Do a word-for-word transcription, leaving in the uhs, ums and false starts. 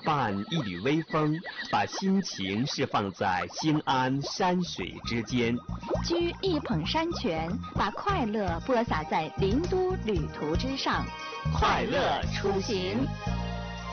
伴一缕微风，把心情释放在兴安山水之间。 居一捧山泉，把快乐播撒在林都旅途之上。快乐出行。